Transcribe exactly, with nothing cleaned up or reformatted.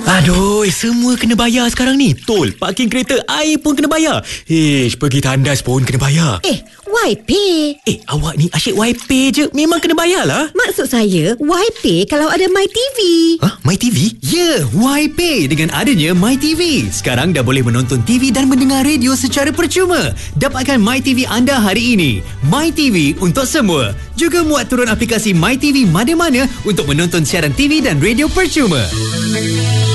Aduh, semua kena bayar sekarang ni. Tol, parking kereta, air pun kena bayar. Ish, pergi tandas pun kena bayar. Eh, Y-Pay. Eh, awak ni asyik Y-Pay je. Memang kena bayar lah. Maksud saya, Y-Pay kalau ada MyTV. Hah? MyTV? Ya, Y-Pay dengan adanya MyTV. Sekarang dah boleh menonton T V dan mendengar radio secara percuma. Dapatkan MyTV anda hari ini. MyTV untuk semua. Juga muat turun aplikasi MyTV mana-mana untuk menonton siaran T V dan radio percuma.